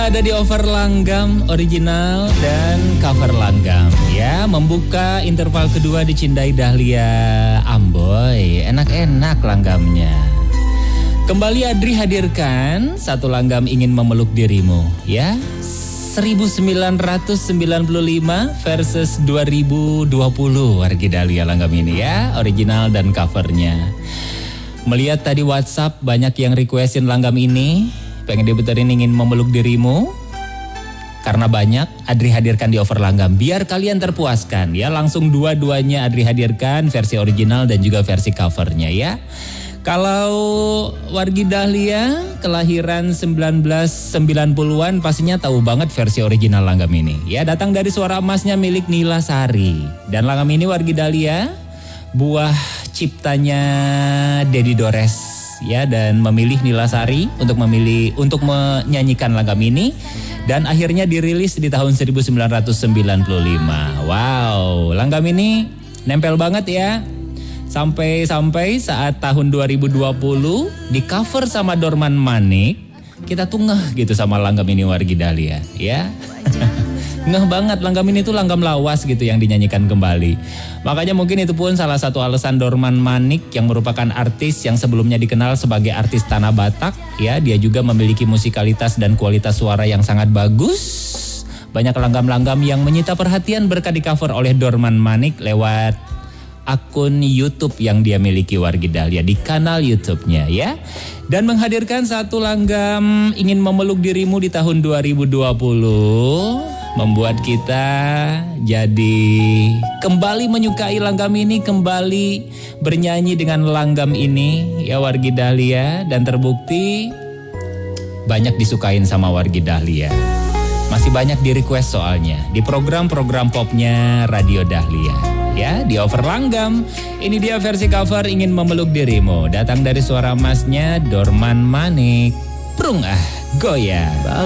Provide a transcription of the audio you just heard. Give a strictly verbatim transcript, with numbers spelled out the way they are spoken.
ada di Over Langgam, original dan cover Langgam. Ya, membuka interval kedua di Cindai Dahlia Amboy. Enak-enak langgamnya. Kembali Adri hadirkan satu langgam ingin memeluk dirimu. Ya, seribu sembilan ratus sembilan puluh lima versus dua ribu dua puluh Wargi Dahlia langgam ini ya, original dan covernya. Melihat tadi WhatsApp banyak yang requestin langgam ini, pengen diputerin ingin memeluk dirimu. Karena banyak, Adri hadirkan di Over Langgam biar kalian terpuaskan ya. Langsung dua-duanya Adri hadirkan, versi original dan juga versi covernya ya. Kalau Wargi Dahlia kelahiran sembilan belas sembilan puluhan pastinya tahu banget versi original langgam ini. Ya, datang dari suara emasnya milik Nila Sari. Dan langgam ini Wargi Dahlia buah ciptanya Dedi Dores ya, dan memilih Nila Sari untuk memilih untuk menyanyikan langgam ini dan akhirnya dirilis di tahun seribu sembilan ratus sembilan puluh lima. Wow, langgam ini nempel banget ya. Sampai-sampai saat tahun dua ribu dua puluh di cover sama Dorman Manik, kita tuh ngeh gitu sama langgam ini Wargi Dahlia ya. Ngeh banget, langgam ini tuh langgam lawas gitu yang dinyanyikan kembali. Makanya mungkin itu pun salah satu alasan Dorman Manik yang merupakan artis yang sebelumnya dikenal sebagai artis Tanah Batak ya, dia juga memiliki musikalitas dan kualitas suara yang sangat bagus. Banyak langgam-langgam yang menyita perhatian berkat di cover oleh Dorman Manik lewat akun YouTube yang dia miliki Wargi Dahlia di kanal YouTube-nya ya. Dan menghadirkan satu langgam ingin memeluk dirimu di tahun dua ribu dua puluh membuat kita jadi kembali menyukai langgam ini, kembali bernyanyi dengan langgam ini ya Wargi Dahlia, dan terbukti banyak disukain sama Wargi Dahlia. Masih banyak di request soalnya di program-program popnya Radio Dahlia ya, di Over Langgam. Ini dia versi cover ingin memeluk dirimu, datang dari suara emasnya Dorman Manik. Prung ah goyang.